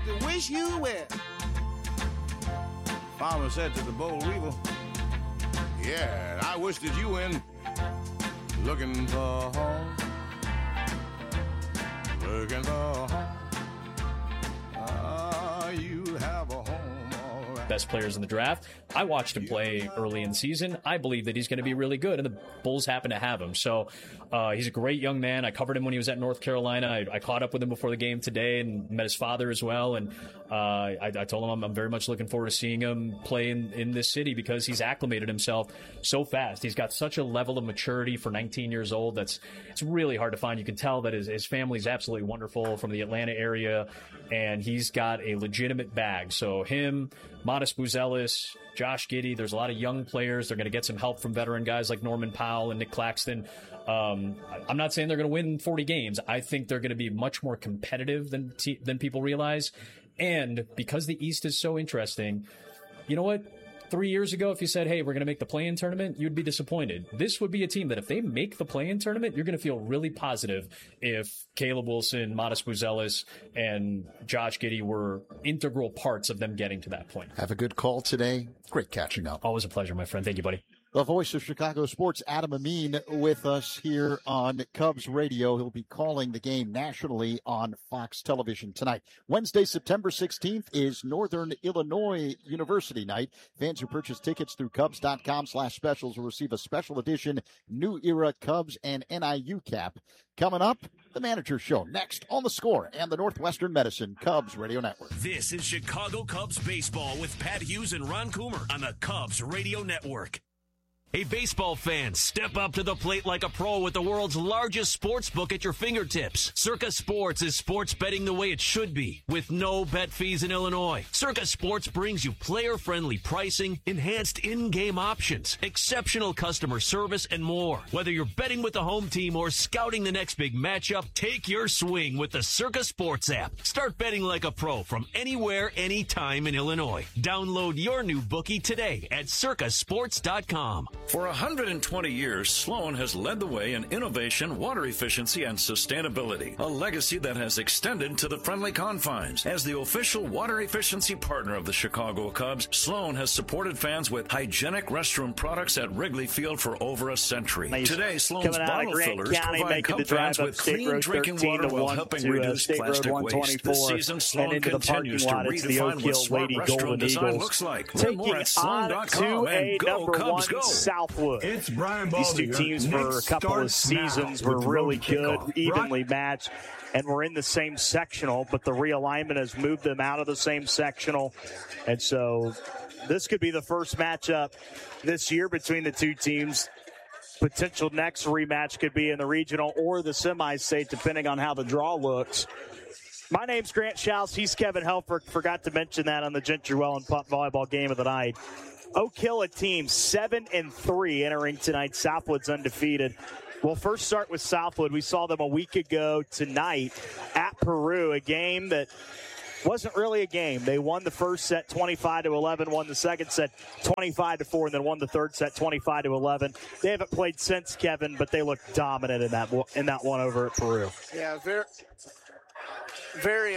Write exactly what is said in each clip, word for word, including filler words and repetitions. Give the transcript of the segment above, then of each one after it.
to wish you well. Farmer said to the boll weevil, yeah, I wish that you in looking for a home, looking for a home. Ah, you have a home, all right. Best players in the draft. I watched him play early in the season. I believe that he's going to be really good, and the Bulls happen to have him. So uh, he's a great young man. I covered him when he was at North Carolina. I, I caught up with him before the game today and met his father as well. And uh, I, I told him I'm, I'm very much looking forward to seeing him play in, in this city because he's acclimated himself so fast. He's got such a level of maturity for nineteen years old that's it's really hard to find. You can tell that his, his family's absolutely wonderful from the Atlanta area, and he's got a legitimate bag. So him, Modest Buzelis, Josh Giddey, there's a lot of young players. They're going to get some help from veteran guys like Norman Powell and Nick Claxton. Um, I'm not saying they're going to win forty games. I think they're going to be much more competitive than te- than people realize. And because the East is so interesting, you know what? Three years ago, if you said, hey, we're going to make the play-in tournament, you'd be disappointed. This would be a team that if they make the play-in tournament, you're going to feel really positive if Caleb Wilson, Modest Buzelis, and Josh Giddey were integral parts of them getting to that point. Have a good call today. Great catching up. Always a pleasure, my friend. Thank you, buddy. The voice of Chicago sports, Adam Amin, with us here on Cubs Radio. He'll be calling the game nationally on Fox Television tonight. Wednesday, September sixteenth is Northern Illinois University night. Fans who purchase tickets through Cubs.com slash specials will receive a special edition New Era Cubs and N I U cap. Coming up, the Manager Show next on The Score and the Northwestern Medicine Cubs Radio Network. This is Chicago Cubs baseball with Pat Hughes and Ron Coomer on the Cubs Radio Network. Hey, baseball fans, step up to the plate like a pro with the world's largest sports book at your fingertips. Circa Sports is sports betting the way it should be, with no bet fees in Illinois. Circa Sports brings you player-friendly pricing, enhanced in-game options, exceptional customer service, and more. Whether you're betting with the home team or scouting the next big matchup, take your swing with the Circa Sports app. Start betting like a pro from anywhere, anytime in Illinois. Download your new bookie today at circa sports dot com. For one hundred twenty years, Sloan has led the way in innovation, water efficiency, and sustainability, a legacy that has extended to the friendly confines. As the official water efficiency partner of the Chicago Cubs, Sloan has supported fans with hygienic restroom products at Wrigley Field for over a century. Nice. Today, Sloan's bottle fillers County, provide Cub fans with clean drinking water while helping to, reduce uh, plastic waste. This season, Sloan continues to redefine what smart restroom design looks like. Learn more at sloan dot com and go Cubs go. Southwood. It's Brian These Baldy. two teams for a couple of seasons were really good, evenly matched, and were in the same sectional, but the realignment has moved them out of the same sectional. And so this could be the first matchup this year between the two teams. Potential next rematch could be in the regional or the semi-state, depending on how the draw looks. My name's Grant Schaus. He's Kevin Helfrich. Forgot to mention that on the Gentry Wellen Pup Volleyball Game of the Night. Oak Hill, a team seven and three entering tonight. Southwood's undefeated. We'll first start with Southwood. We saw them a week ago tonight at Peru, a game that wasn't really a game. They won the first set twenty-five to eleven, won the second set twenty-five to four, and then won the third set twenty-five to eleven. They haven't played since, Kevin, but they look dominant in that in that one over at Peru. Yeah, very, very,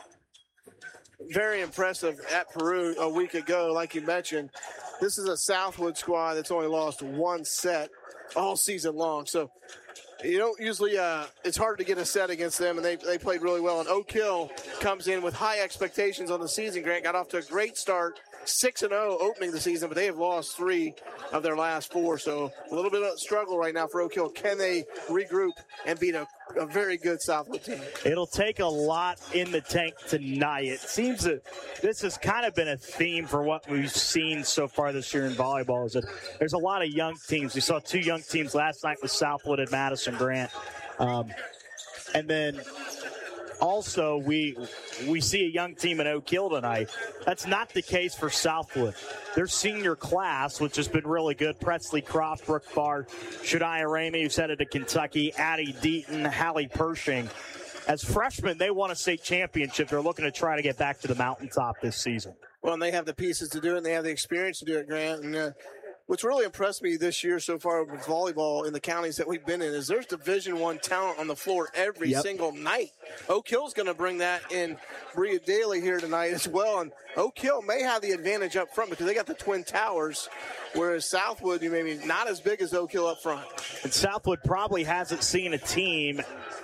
very impressive at Peru a week ago. Like you mentioned, this is a Southwood squad that's only lost one set all season long. So you don't usually, uh, it's hard to get a set against them, and they they played really well. And Oak Hill comes in with high expectations on the season. Grant got off to a great start, six and oh opening the season, but they have lost three of their last four. So a little bit of a struggle right now for Oak Hill. Can they regroup and beat a, a very good Southwood team? It'll take a lot in the tank tonight. It seems that this has kind of been a theme for what we've seen so far this year in volleyball, is that there's a lot of young teams. We saw two young teams last night with Southwood and Madison Grant. Um, and then also we we see a young team in Oak Hill tonight. That's not the case for Southwood. Their senior class, which has been really good, Presley Croft, Brooke Barr, Shadiah Ramey, who's headed to Kentucky, Addie Deaton, Hallie Pershing. As freshmen, they won a state championship. They're looking to try to get back to the mountaintop this season. Well, and they have the pieces to do it, and they have the experience to do it, Grant. And uh, what's really impressed me this year so far with volleyball in the counties that we've been in is there's Division One talent on the floor every yep. single night. Oak Hill's going to bring that in Brea Daly here tonight as well. And Oak Hill may have the advantage up front because they got the Twin Towers, whereas Southwood, you maybe not as big as Oak Hill up front. And Southwood probably hasn't seen a team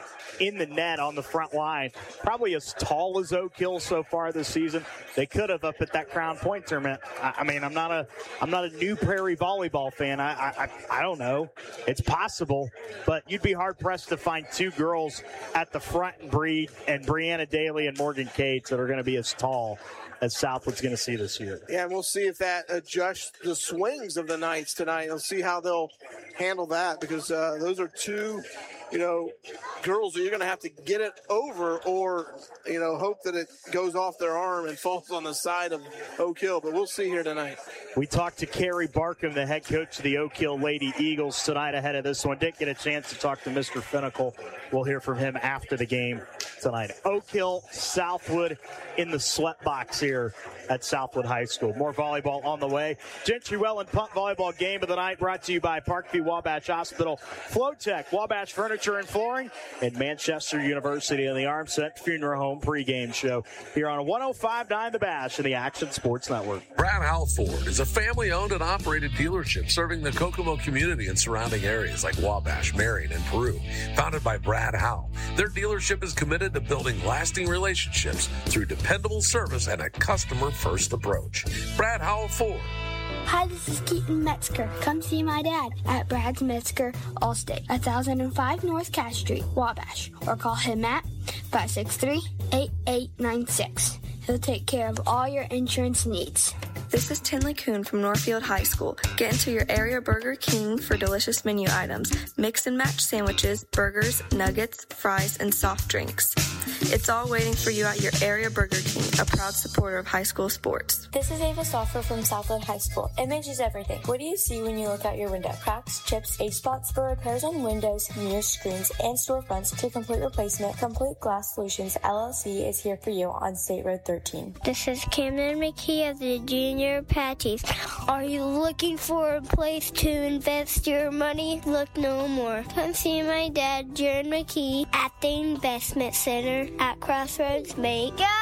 in the net on the front line probably as tall as Oak Hill so far this season. They could have up at that Crown Point tournament. I, I mean, I'm not a I'm not a New Prairie volleyball fan. I, I I don't know. It's possible, but you'd be hard pressed to find two girls at the front and Breed and Brianna Daly and Morgan Cates that are going to be as tall as Southwood's going to see this year. Yeah, and we'll see if that adjusts the swings of the Knights tonight. We'll see how they'll handle that because uh, those are two, you know, girls that you're going to have to get it over or, you know, hope that it goes off their arm and falls on the side of Oak Hill. But we'll see here tonight. We talked to Carrie Barkham, the head coach of the Oak Hill Lady Eagles, tonight ahead of this one. Didn't get a chance to talk to Mister Finnicle. We'll hear from him after the game tonight. Oak Hill, Southwood in the sweat box here at Southwood High School. More volleyball on the way. Gentry Welland Punt Volleyball Game of the Night brought to you by Parkview Wabash Hospital, Flowtech, Wabash Furniture and Flooring, and Manchester University and the Armset Funeral Home pregame show here on one oh five point nine The Bash and the Action Sports Network. Brad Howell Ford is a family-owned and operated dealership serving the Kokomo community and surrounding areas like Wabash, Marion, and Peru. Founded by Brad Howell, their dealership is committed to building lasting relationships through dependable service and a customer-first approach. Brad Howell Ford. Hi, this is Keaton Metzger. Come see my dad at Brad's Metzger Allstate, one thousand five North Cash Street, Wabash, or call him at five six three, eight eight nine six. He'll take care of all your insurance needs. This is Tinley Kuhn from Northfield High School. Get into your area Burger King for delicious menu items, mix and match sandwiches, burgers, nuggets, fries, and soft drinks. It's all waiting for you at your area Burger King, a proud supporter of high school sports. This is Ava Soffer from Southwood High School. Image is everything. What do you see when you look out your window? Cracks, chips, age spots? For repairs on windows, mirrors, screens, and storefronts to complete replacement, Complete Glass Solutions L L C is here for you on State Road thirteen. This is Camden McKee of the Junior Patties. Are you looking for a place to invest your money? Look no more. Come see my dad, Jared McKee, at the Investment Center at Crossroads Bank. Go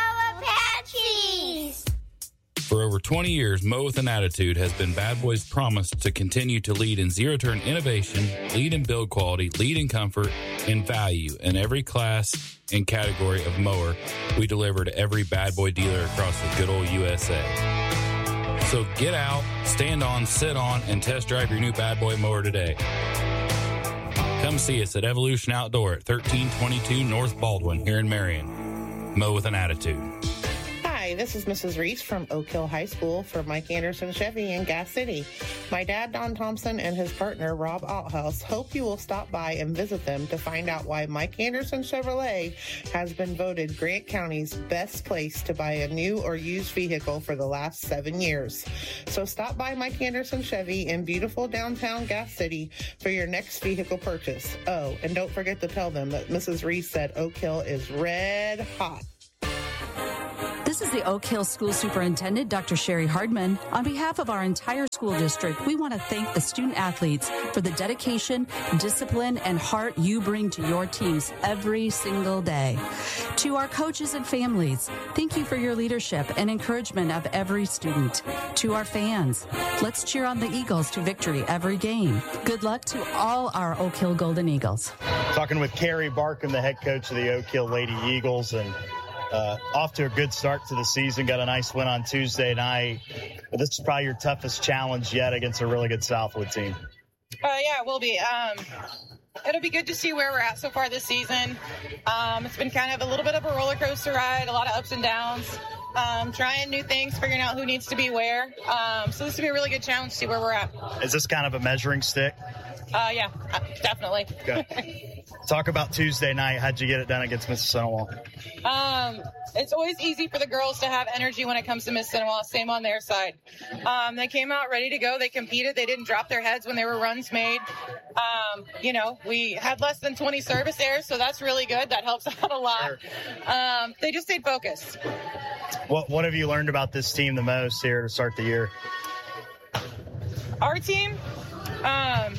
Apaches! For over twenty years, Mow with an Attitude has been Bad Boys' promise to continue to lead in zero-turn innovation, lead in build quality, lead in comfort, and value in every class and category of mower we deliver to every Bad Boy dealer across the good old U S A. So get out, stand on, sit on, and test drive your new Bad Boy mower today. Come see us at Evolution Outdoor at thirteen twenty-two North Baldwin here in Marion. Mow with an Attitude. Hi, this is Missus Reese from Oak Hill High School for Mike Anderson Chevy in Gas City. My dad, Don Thompson, and his partner, Rob Althouse, hope you will stop by and visit them to find out why Mike Anderson Chevrolet has been voted Grant County's best place to buy a new or used vehicle for the last seven years. So stop by Mike Anderson Chevy in beautiful downtown Gas City for your next vehicle purchase. Oh, and don't forget to tell them that Missus Reese said Oak Hill is red hot. This is the Oak Hill School Superintendent, Doctor Sherry Hardman. On behalf of our entire school district, we want to thank the student athletes for the dedication, discipline, and heart you bring to your teams every single day. To our coaches and families, thank you for your leadership and encouragement of every student. To our fans, let's cheer on the Eagles to victory every game. Good luck to all our Oak Hill Golden Eagles. Talking with Carrie Barkham, the head coach of the Oak Hill Lady Eagles, and Uh, off to a good start to the season. Got a nice win on Tuesday night. But this is probably your toughest challenge yet against a really good Southwood team. Uh, yeah, it will be. Um, it'll be good to see where we're at so far this season. Um, it's been kind of a little bit of a roller coaster ride, a lot of ups and downs. Um, trying new things, figuring out who needs to be where. Um, so this will be a really good challenge to see where we're at. Is this kind of a measuring stick? Uh, yeah, definitely. Okay. Talk about Tuesday night. How'd you get it done against Miss Mississinawa? Um, it's always easy for the girls to have energy when it comes to Miss Mississinawa. Same on their side. Um, they came out ready to go. They competed. They didn't drop their heads when there were runs made. Um, you know, we had less than twenty service errors, so that's really good. That helps out a lot. Sure. Um, they just stayed focused. What What have you learned about this team the most here to start the year? Our team, um,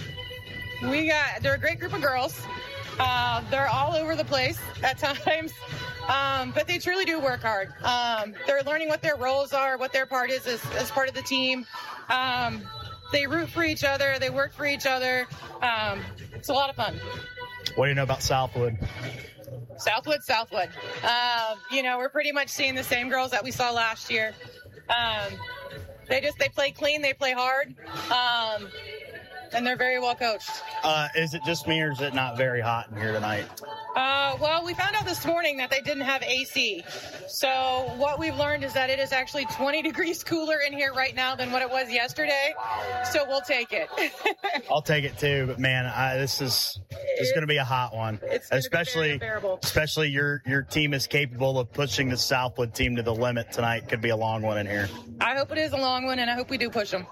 we got, they're a great group of girls. Uh, they're all over the place at times, um, but they truly do work hard. Um, they're learning what their roles are, what their part is as, as part of the team. Um, they root for each other. They work for each other. Um, it's a lot of fun. What do you know about Southwood? Southwood, Southwood. Uh, you know, we're pretty much seeing the same girls that we saw last year. Um, they just, they play clean, they play hard, um, and they're very well coached. Uh, is it just me or is it not very hot in here tonight? Uh, well, we found out this morning that they didn't have A C. So what we've learned is that it is actually twenty degrees cooler in here right now than what it was yesterday. So we'll take it. I'll take it too, but man, I, this is this is going to be a hot one. It's especially especially your your team is capable of pushing the Southwood team to the limit tonight. Could be a long one in here. I hope it is a long one, and I hope we do push them.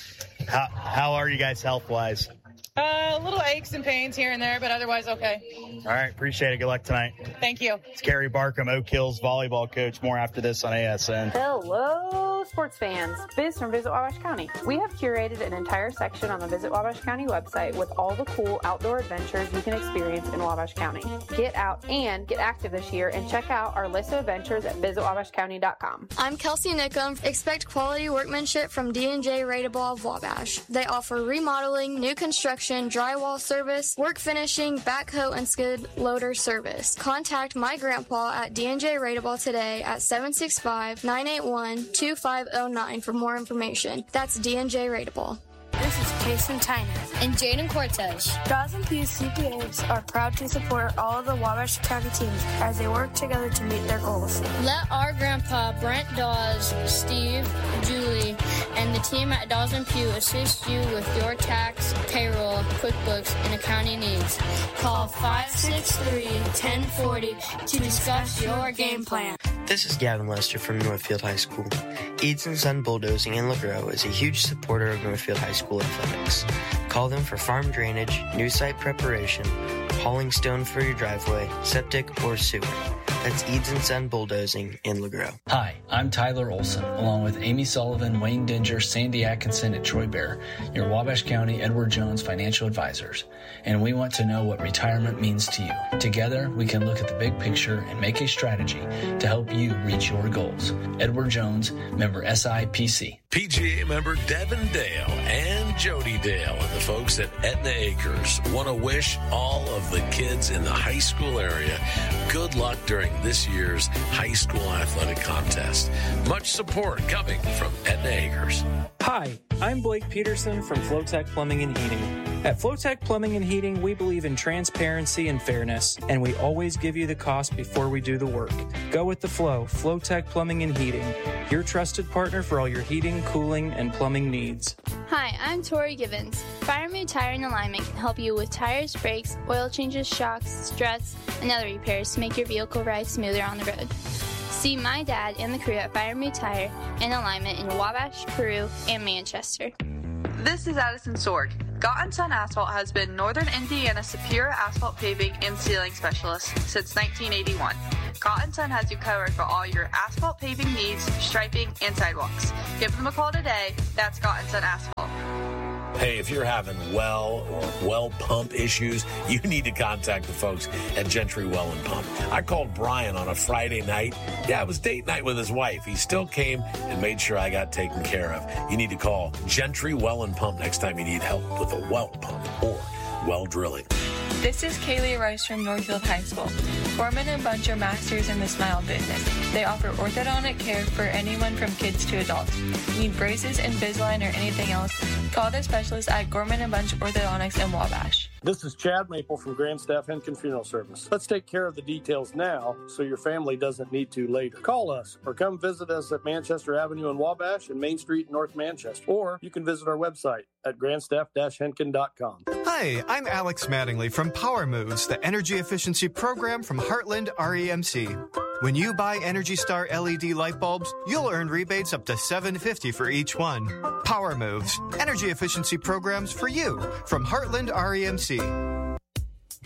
How how are you guys health wise? Uh, little aches and pains here and there, but otherwise okay. All right, appreciate it. Good luck tonight. Thank you. It's Carrie Barkham, Oak Hills volleyball coach. More after this on A S N. Hello, sports fans. Biz from Visit Wabash County. We have curated an entire section on the Visit Wabash County website with all the cool outdoor adventures you can experience in Wabash County. Get out and get active this year and check out our list of adventures at visit wabash county dot com. I'm Kelsey Nickum. Expect quality workmanship from D and J Rateable of Wabash. They offer remodeling, new construction, drywall service, work finishing, backhoe, and skid loader service. Contact my grandpa at D and J Rateable today at seven six five, nine eight one, two five zero nine for more information. That's D and J Rateable. This is Kason Tyner and Jaden Cortez. Dawson P C P As are proud to support all of the Wabash County teams as they work together to meet their goals. Let our grandpa, Brent Dawes, Steve, Julie, and the team at Dawes and Pugh assist you with your tax, payroll, QuickBooks, and accounting needs. Call five six three, one oh four oh to discuss your game plan. This is Gavin Lester from Northfield High School. Eads and Son Bulldozing in LeGros is a huge supporter of Northfield High School athletics. Call them for farm drainage, new site preparation, hauling stone for your driveway, septic, or sewer. That's Eads and Son Bulldozing in LeGros. Hi, I'm Tyler Olson, along with Amy Sullivan, Wayne Dinger, Sandy Atkinson, and Troy Bear, your Wabash County Edward Jones financial advisors. And we want to know what retirement means to you. Together, we can look at the big picture and make a strategy to help you reach your goals. Edward Jones, member S I P C. P G A member Devin Dale and Jody Dale and the folks at Etna Acres want to wish all of the kids in the high school area good luck during this year's high school athletic contest. Much support coming from Etna Acres. Hi, I'm Blake Peterson from Flowtech Plumbing and Heating. At Flowtech Plumbing and Heating, we believe in transparency and fairness, and we always give you the cost before we do the work. Go with the flow. Flowtech Plumbing and Heating, your trusted partner for all your heating, cooling, and plumbing needs. Hi, I'm Tori Givens. Firemood Tire and Alignment can help you with tires, brakes, oil changes, shocks, struts, and other repairs to make your vehicle ride smoother on the road. See my dad and the crew at Firemood Tire and Alignment in Wabash, Peru, and Manchester. This is Addison Sorg. Gott and Son Asphalt has been Northern Indiana's superior asphalt paving and sealing specialist since nineteen eighty-one. Gott and Son has you covered for all your asphalt paving needs, striping, and sidewalks. Give them a call today. That's Gott and Son Asphalt. Hey, if you're having well or well pump issues, you need to contact the folks at Gentry Well and Pump. I called Brian on a Friday night. Yeah, it was date night with his wife. He still came and made sure I got taken care of. You need to call Gentry Well and Pump next time you need help with a well pump or well drilling. This is Kaylee Rice from Northfield High School. Gorman and Bunch are masters in the smile business. They offer orthodontic care for anyone from kids to adults. Need braces, Invisalign, or anything else? Call the specialist at Gorman and Bunch Orthodontics in Wabash. This is Chad Maple from Grandstaff Henkin Funeral Service. Let's take care of the details now so your family doesn't need to later. Call us or come visit us at Manchester Avenue in Wabash and Main Street in North Manchester. Or you can visit our website at grandstaff dash henkin dot com. Hi, I'm Alex Mattingly from Power Moves, the energy efficiency program from Heartland R E M C. When you buy Energy Star L E D light bulbs, you'll earn rebates up to seven hundred fifty dollars for each one. Power Moves, energy efficiency programs for you from Heartland R E M C.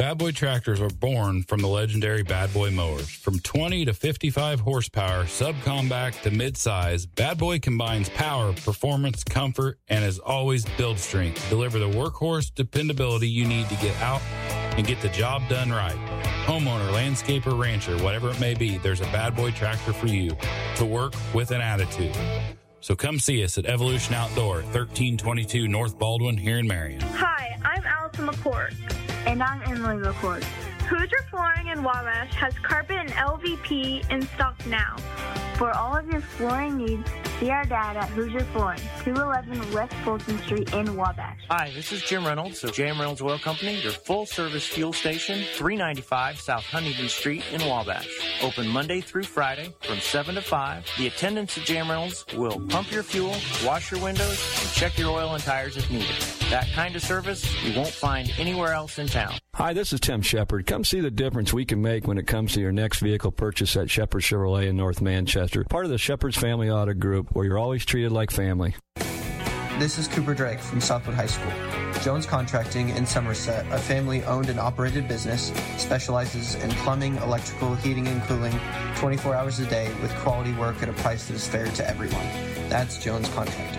Bad Boy tractors are born from the legendary Bad Boy mowers. From twenty to fifty-five horsepower, subcompact to midsize, Bad Boy combines power, performance, comfort, and as always, build strength to deliver the workhorse dependability you need to get out and get the job done right. Homeowner, landscaper, rancher, whatever it may be, there's a Bad Boy tractor for you to work with an attitude. So come see us at Evolution Outdoor, thirteen twenty-two North Baldwin here in Marion. Hi, I'm Allison McCourt. And I'm Emily McCourt. Hoosier Flooring in Wabash has carpet and L V P in stock now. For all of your flooring needs, see our dad at Hoosier Flooring, two eleven West Fulton Street in Wabash. Hi, this is Jim Reynolds of J M Reynolds Oil Company, your full-service fuel station, three ninety-five South Huntington Street in Wabash. Open Monday through Friday from seven to five. The attendants at J M Reynolds will pump your fuel, wash your windows, and check your oil and tires if needed. That kind of service you won't find anywhere else in town. Hi, this is Tim Shepard. Come see the difference we can make when it comes to your next vehicle purchase at Shepard Chevrolet in North Manchester, part of the Shepard's Family Auto Group, where you're always treated like family. This is Cooper Drake from Southwood High School. Jones Contracting in Somerset, a family-owned and operated business, specializes in plumbing, electrical, heating, and cooling twenty-four hours a day with quality work at a price that is fair to everyone. That's Jones Contracting.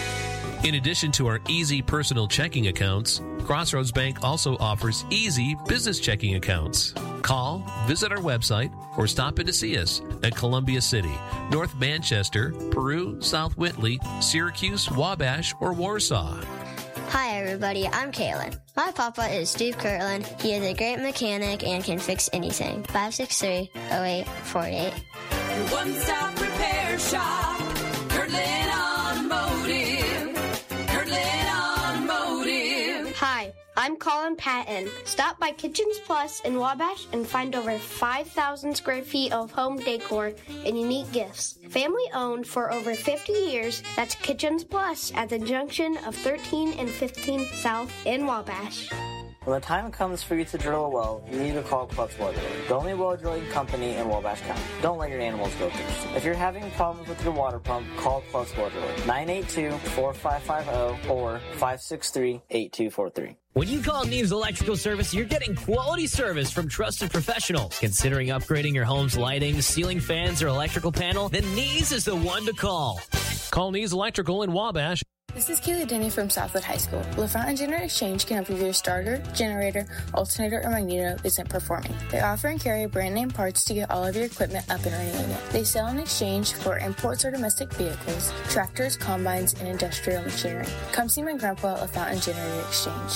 In addition to our easy personal checking accounts, Crossroads Bank also offers easy business checking accounts. Call, visit our website, or stop in to see us at Columbia City, North Manchester, Peru, South Whitley, Syracuse, Wabash, or Warsaw. Hi, everybody. I'm Kaylin. My papa is Steve Kirtland. He is a great mechanic and can fix anything. five six three, oh eight four eight. Your one-stop repair shop, Kirtland Automotive. Kirtland Automotive. Hi, I'm Colin Patton. Stop by Kitchens Plus in Wabash and find over five thousand square feet of home decor and unique gifts. Family owned for over fifty years, that's Kitchens Plus at the junction of thirteen and fifteen South in Wabash. When the time comes for you to drill a well, you need to call Klutz Well Drilling, the only well drilling company in Wabash County. Don't let your animals go thirsty. If you're having problems with your water pump, call Klutz Well Drilling, nine eight two, four five five zero or five six three, eight two four three. When you call Neves Electrical Service, you're getting quality service from trusted professionals. Considering upgrading your home's lighting, ceiling fans, or electrical panel, then Neves is the one to call. Call Neves Electrical in Wabash. This is Kaylee Denny from Southwood High School. LaFountain Generator Exchange can help you with your starter, generator, alternator, or magneto isn't performing. They offer and carry brand name parts to get all of your equipment up and running again. They sell in exchange for imports or domestic vehicles, tractors, combines, and industrial machinery. Come see my grandpa at LaFountain Generator Exchange.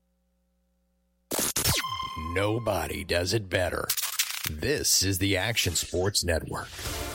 Nobody does it better. This is the Action Sports Network.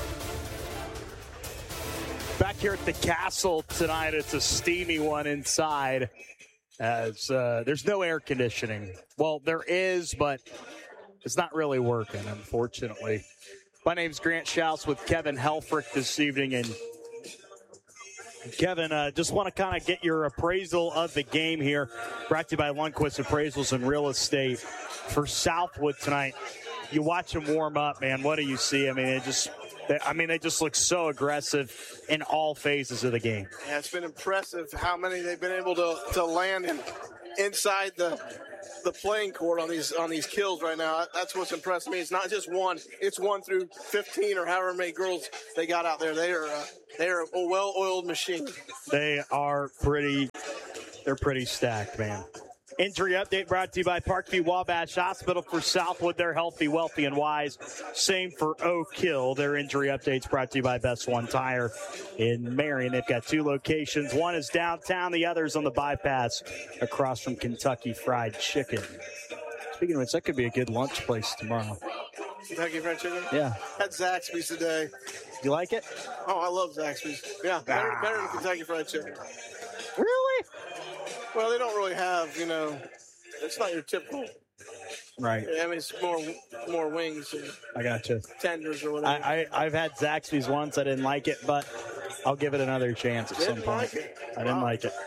Back here at the Castle tonight, it's a steamy one inside as uh, there's no air conditioning. Well, there is, but it's not really working, unfortunately. My name's Grant Schaus with Kevin Helfrich this evening. And Kevin, uh, just want to kind of get your appraisal of the game here. Brought to you by Lundquist Appraisals and Real Estate for Southwood tonight. You watch them warm up, man. What do you see? I mean, it just... I mean, they just look so aggressive in all phases of the game. Yeah, it's been impressive how many they've been able to, to land in, inside the the playing court on these on these kills right now. That's what's impressed me. It's not just one; it's one through fifteen or however many girls they got out there. They are uh, they are a well-oiled machine. They are pretty. They're pretty stacked, man. Injury update brought to you by Parkview Wabash Hospital for Southwood. They're healthy, wealthy, and wise. Same for Oak Hill. Their injury updates brought to you by Best One Tire in Marion. They've got two locations. One is downtown. The other is on the bypass across from Kentucky Fried Chicken. Speaking of which, that could be a good lunch place tomorrow. Kentucky Fried Chicken? Yeah. Had Zaxby's today. You like it? Oh, I love Zaxby's. Yeah, better, ah. better than Kentucky Fried Chicken. Really? Well, they don't really have, you know, it's not your typical. Right. I mean, it's more more wings and I got you. Tenders or whatever. I, I, I've had Zaxby's once. I didn't like it, but I'll give it another chance at didn't some point. Like it. I didn't wow. like it.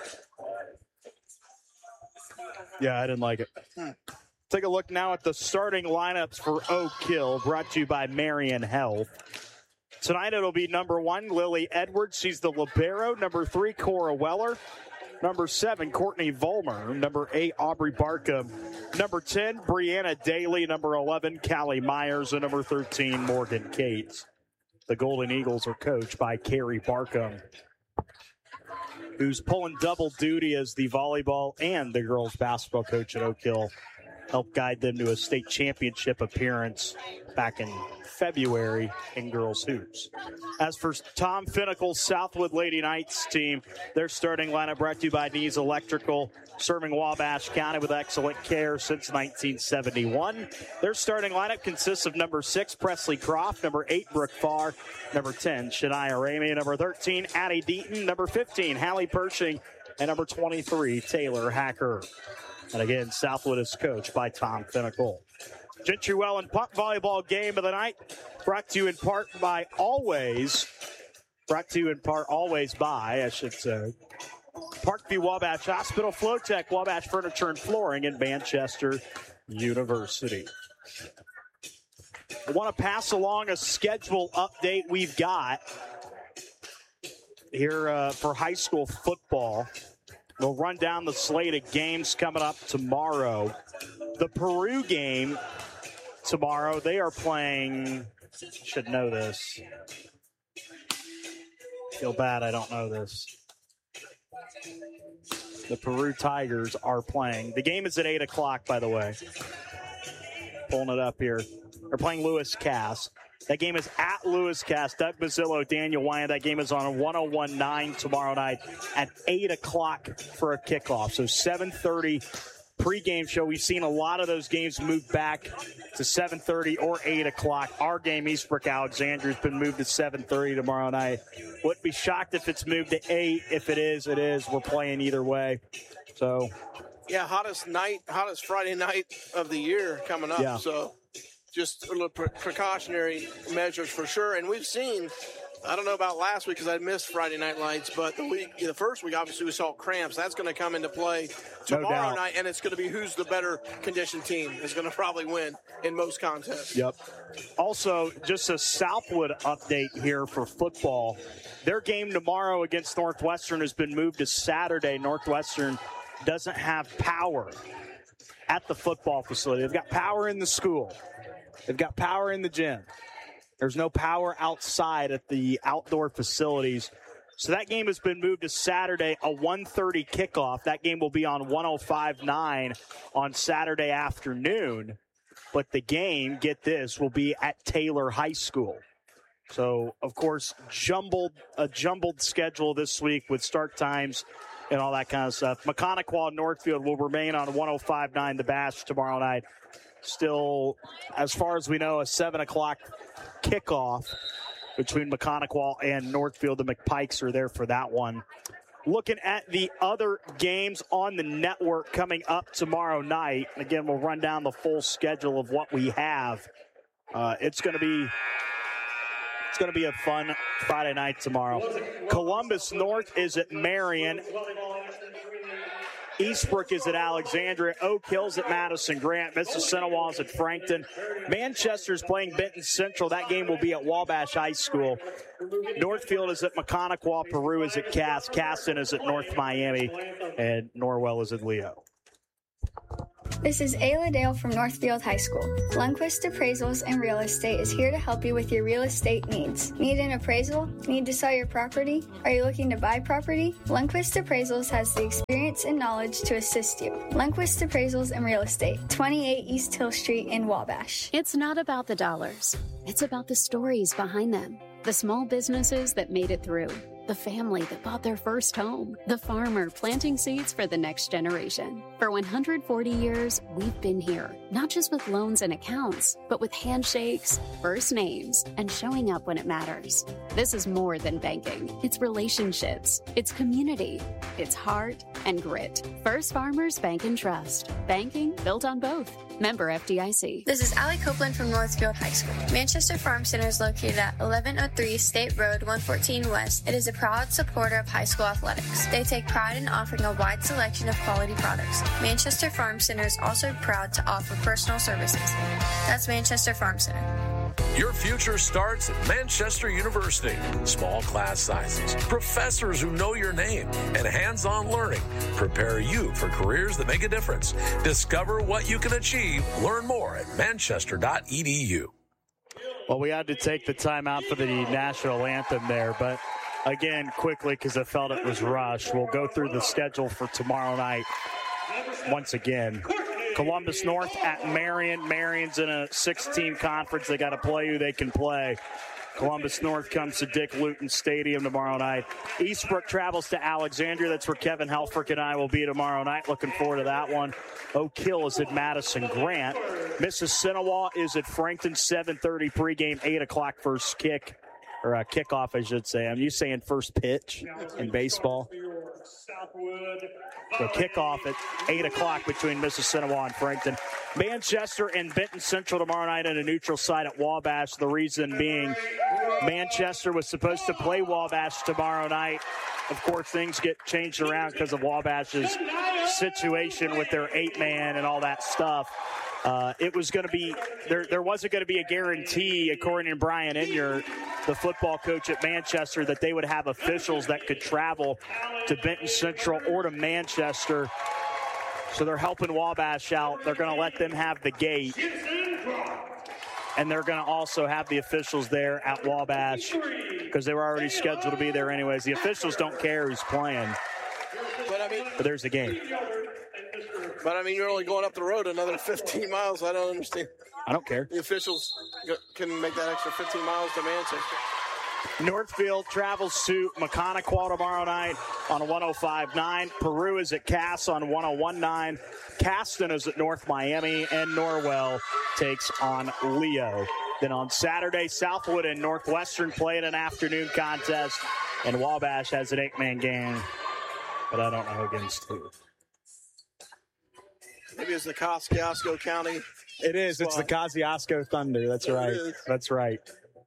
Yeah, I didn't like it. Hmm. Take a look now at the starting lineups for Oak Hill, brought to you by Marion Health. Tonight it'll be number one, Lily Edwards. She's the libero. Number three, Cora Weller. Number seven, Courtney Vollmer. Number eight, Aubrey Barkham. Number ten, Brianna Daly. Number eleven, Callie Myers. And number thirteen, Morgan Cates. The Golden Eagles are coached by Carrie Barkham, who's pulling double duty as the volleyball and the girls basketball coach at Oak Hill. Helped guide them to a state championship appearance back in February in girls hoops. As for Tom Finnacle's Southwood Lady Knights team, their starting lineup brought to you by Nees Electrical, serving Wabash County with excellent care since nineteen seventy-one. Their starting lineup consists of number six, Presley Croft, number eight, Brooke Farr, number ten, Shania Ramey, number thirteen, Addie Deaton, number fifteen, Hallie Pershing, and number twenty-three, Taylor Hacker. And again, Southwood is coached by Tom Finnacle. Gentry Wellen punt volleyball game of the night, brought to you in part by Always, brought to you in part always by, I should say, Parkview Wabash Hospital, Flowtech, Wabash Furniture and Flooring, and Manchester University. I want to pass along a schedule update we've got here uh, for high school football. We'll run down the slate of games coming up tomorrow. The Peru game tomorrow, they are playing, should know this. Feel bad I don't know this. The Peru Tigers are playing. The game is at eight o'clock, by the way. Pulling it up here. They're playing Lewis Cass. That game is at Lewis Cass. Doug Mazzillo, Daniel Wyan. That game is on one oh one point nine tomorrow night at eight o'clock for a kickoff. So seven thirty pregame show. We've seen a lot of those games move back to seven thirty or eight o'clock. Our game, Eastbrook Alexandria, has been moved to seven thirty tomorrow night. Wouldn't be shocked if it's moved to eight. If it is, it is. We're playing either way. So, yeah, hottest night, hottest Friday night of the year coming up. Yeah. So just a little pre- precautionary measures for sure. And we've seen, I don't know about last week because I missed Friday Night Lights, but the week, the first week, obviously we saw cramps. That's going to come into play tomorrow No night, and it's going to be who's the better conditioned team is going to probably win in most contests. Yep. Also, just a Southwood update here for football. Their game tomorrow against Northwestern has been moved to Saturday. Northwestern doesn't have power at the football facility. They've got power in the school. They've got power in the gym. There's no power outside at the outdoor facilities. So that game has been moved to Saturday, a one thirty kickoff. That game will be on one oh five point nine on Saturday afternoon. But the game, get this, will be at Taylor High School. So, of course, jumbled a jumbled schedule this week with start times and all that kind of stuff. Mechanical Northfield will remain on one oh five point nine The Bash tomorrow night. Still, as far as we know, a seven o'clock kickoff between Mechanical and Northfield. The McPikes are there for that one. Looking at the other games on the network coming up tomorrow night. Again, we'll run down the full schedule of what we have. Uh, it's going to be it's going to be a fun Friday night tomorrow. Columbus North is at Marion. Eastbrook is at Alexandria. Oak Hill's at Madison Grant. Mississinawa's at Frankton. Manchester's playing Benton Central. That game will be at Wabash High School. Northfield is at Mechanical. Peru is at Cass. Caston is at North Miami. And Norwell is at Leo. This is Ayla Dale from Northfield High School. Lundquist Appraisals and Real Estate is here to help you with your real estate needs. Need an appraisal? Need to sell your property? Are you looking to buy property? Lundquist Appraisals has the experience and knowledge to assist you. Lundquist Appraisals and Real Estate, twenty-eight East Hill Street in Wabash. It's not about the dollars. It's about the stories behind them. The small businesses that made it through. The family that bought their first home. The farmer planting seeds for the next generation. For one hundred forty years, we've been here. Not just with loans and accounts, but with handshakes, first names, and showing up when it matters. This is more than banking. It's relationships. It's community. It's heart and grit. First Farmers Bank and Trust. Banking built on both. Member F D I C. This is Allie Copeland from Northfield High School. Manchester Farm Center is located at eleven oh three State Road one fourteen West. It is a proud supporter of high school athletics. They take pride in offering a wide selection of quality products. Manchester Farm Center is also proud to offer personal services. That's Manchester Farm Center. Your future starts at Manchester University. Small class sizes, professors who know your name, and hands-on learning prepare you for careers that make a difference. Discover what you can achieve. Learn more at manchester dot e d u. Well, we had to take the time out for the national anthem there, but again, quickly, because I felt it was rushed, we'll go through the schedule for tomorrow night once again. Columbus North at Marion. Marion's in a six-team conference. They got to play who they can play. Columbus North comes to Dick Luton Stadium tomorrow night. Eastbrook travels to Alexandria. That's where Kevin Helfrich and I will be tomorrow night. Looking forward to that one. Oak Hill is at Madison Grant. Mississinawa is at Frankton, seven thirty pregame, eight o'clock first kick, or uh, kickoff, I should say. I'm used to saying first pitch in baseball. So kickoff at eight o'clock between Mississinawa and Frankton. Manchester and Benton Central tomorrow night at a neutral site at Wabash. The reason being Manchester was supposed to play Wabash tomorrow night. Of course, things get changed around because of Wabash's situation with their eight-man and all that stuff. Uh, it was going to be there. There wasn't going to be a guarantee, according to Brian Inyard, the football coach at Manchester, that they would have officials that could travel to Benton Central or to Manchester. So they're helping Wabash out. They're going to let them have the gate, and they're going to also have the officials there at Wabash because they were already scheduled to be there anyways. The officials don't care who's playing, But I mean, but there's the game. But I mean, you're only going up the road another fifteen miles. I don't understand. I don't care. The officials can make that extra fifteen miles to Manchester. Northfield travels to Mechanical tomorrow night on one oh five point nine. Peru is at Cass on one oh one point nine. Caston is at North Miami, and Norwell takes on Leo. Then on Saturday, Southwood and Northwestern play in an afternoon contest, and Wabash has an eight-man game, but I don't know against who. Maybe it's the Kosciuszko County. It is. Squad. It's the Kosciuszko Thunder. That's There right. it is. That's right.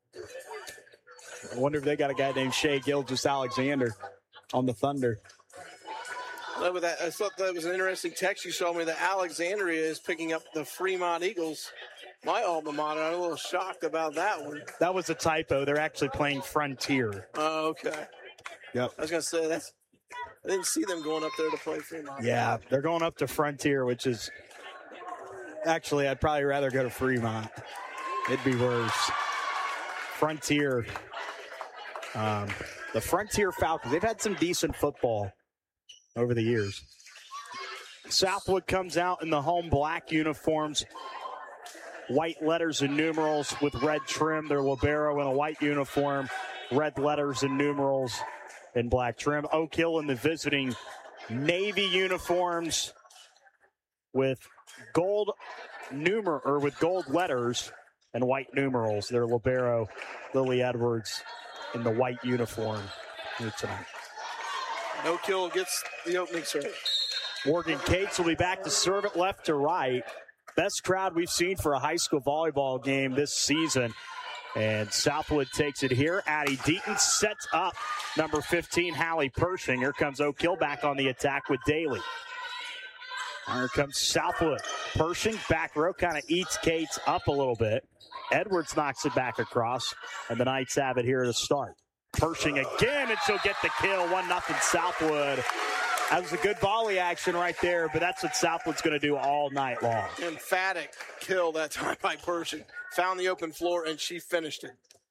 I wonder if they got a guy named Shea Gilgis Alexander on the Thunder. No, but that, I thought that was an interesting text you showed me that Alexandria is picking up the Fremont Eagles, my alma mater. I'm a little shocked about that one. That was a typo. They're actually playing Frontier. Oh, okay. Yep. I was going to say, that's. I didn't see them going up there to play Fremont. Yeah, they're going up to Frontier, which is actually, I'd probably rather go to Fremont. It'd be worse. Frontier, um, the Frontier Falcons, they've had some decent football over the years. Southwood comes out in the home black uniforms, white letters and numerals with red trim. Their libero in a white uniform, red letters and numerals in black trim. Oak Hill in the visiting navy uniforms with gold numer or with gold letters and white numerals. Their libero, Lily Edwards, in the white uniform here tonight. Oak Hill gets the opening serve. Morgan Cates will be back to serve it left to right. Best crowd we've seen for a high school volleyball game this season. And Southwood takes it here. Addie Deaton sets up number fifteen, Hallie Pershing. Here comes Oak Hill back on the attack with Daly. Here comes Southwood. Pershing, back row, kind of eats Cates up a little bit. Edwards knocks it back across, and the Knights have it here to start. Pershing again, and she'll get the kill. one nothing Southwood. That was a good volley action right there, but that's what Southwood's going to do all night long. Emphatic kill that time by Pershing. Found the open floor, and she finished it.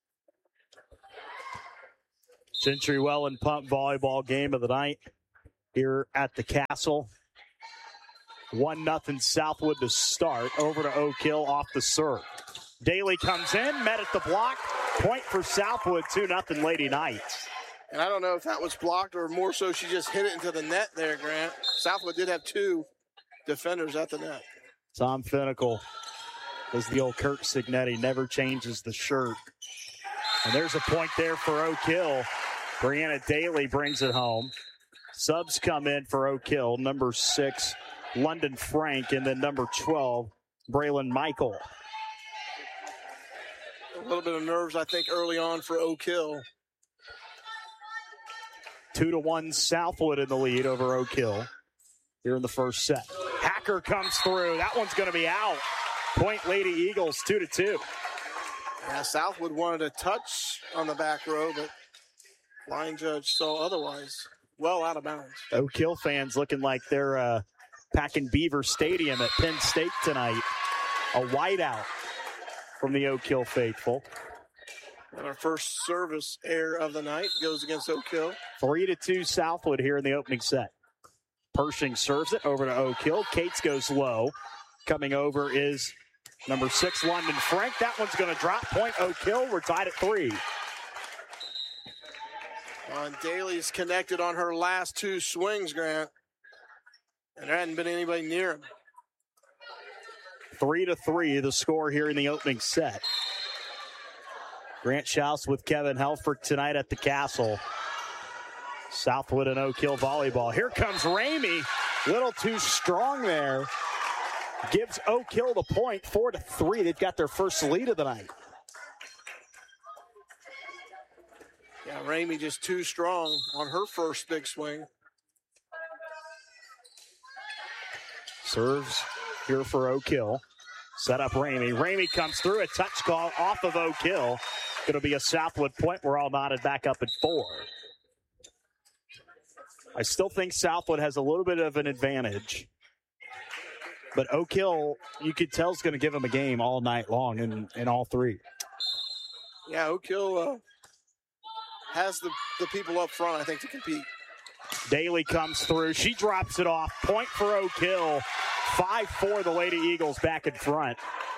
Century Well and Pump volleyball game of the night here at the Castle. one nothing Southwood to start. Over to Oak Hill off the serve. Daly comes in, met at the block. Point for Southwood, two nothing Lady Knights. And I don't know if that was blocked or more so she just hit it into the net there, Grant. Southwood did have two defenders at the net. Tom Finnicle is the old Kirk Signetti, never changes the shirt. And there's a point there for Oak Hill. Brianna Daly brings it home. Subs come in for Oak Hill. Number six, London Frank, and then number twelve, Braylon Michael. A little bit of nerves, I think, early on for Oak Hill. Two to one Southwood in the lead over Oak Hill here in the first set. Hacker comes through. That one's going to be out. Point Lady Eagles, two to two. Yeah, Southwood wanted a touch on the back row, but line judge saw otherwise. Well out of bounds. Oak Hill fans looking like they're uh, packing Beaver Stadium at Penn State tonight. A whiteout from the Oak Hill faithful. And our first service error of the night goes against Oak Hill. Three to two Southwood here in the opening set. Pershing serves it over to Oak Hill. Cates goes low. Coming over is number six, London Frank. That one's going to drop. Point Oak Hill. We're tied at three. Uh, Daly's connected on her last two swings, Grant. And there hadn't been anybody near him. Three to three, the score here in the opening set. Grant Schaus with Kevin Helfrich tonight at the Castle. Southwood and Oak Hill volleyball. Here comes Ramey. Little too strong there. Gives Oak Hill the point, four to three. They've got their first lead of the night. Yeah, Ramey just too strong on her first big swing. Serves here for Oak Hill. Set up Ramey. Ramey comes through. A touch call off of Oak Hill. Going to be a Southwood point. We're all knotted back up at four. I still think Southwood has a little bit of an advantage. But Oak Hill, you could tell, is going to give them a game all night long in, in all three. Yeah, Oak Hill uh, has the, the people up front, I think, to compete. Daly comes through. She drops it off. Point for Oak Hill. five four, the Lady Eagles back in front.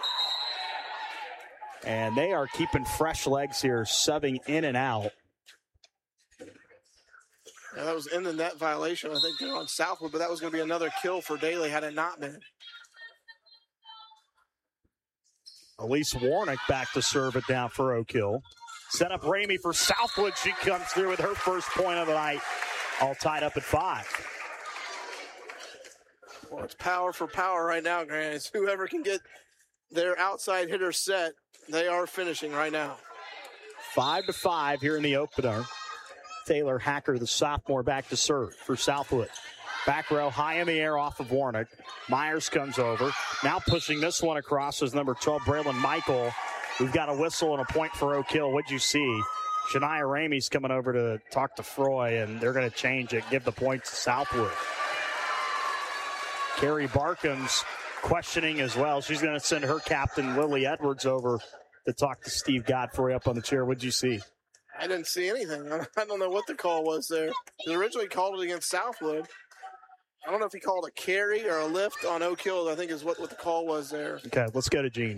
And they are keeping fresh legs here, subbing in and out. Yeah, that was in the net violation. I think they're on Southwood, but that was going to be another kill for Daly had it not been. Elise Warnick back to serve it down for Oak Hill. Set up Ramey for Southwood. She comes through with her first point of the night. All tied up at five. Well, it's power for power right now, Grant. It's whoever can get their outside hitter set, they are finishing right now. Five to five here in the opener. Taylor Hacker, the sophomore, back to serve for Southwood. Back row, high in the air off of Warnick. Myers comes over. Now pushing this one across is number twelve, Braylon Michael. We've got a whistle and a point for Oak Hill. What'd you see? Shania Ramey's coming over to talk to Froy, and they're going to change it, give the point to Southwood. Carrie Barkham's questioning as well. She's going to send her captain, Lily Edwards, over to talk to Steve Godfrey up on the chair. What'd you see? I didn't see anything. I don't know what the call was there. He originally called it against Southwood. I don't know if he called a carry or a lift on Oak Hill, I think is what, what the call was there. Okay, let's go to Gene.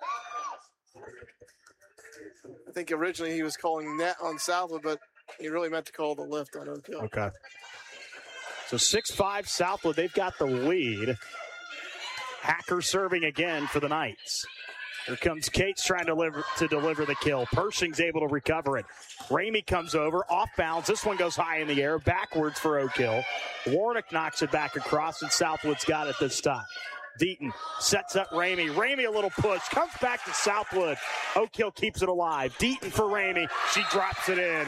I think originally he was calling net on Southwood, but he really meant to call the lift on Oak Hill. Okay. So six five Southwood, they've got the lead. Hacker serving again for the Knights. Here comes Cates trying to deliver, to deliver the kill. Pershing's able to recover it. Ramey comes over, off bounds. This one goes high in the air, backwards for Oak Hill. Warnick knocks it back across, and Southwood's got it this time. Deaton sets up Ramey. Ramey a little push, comes back to Southwood. Oak Hill keeps it alive. Deaton for Ramey. She drops it in.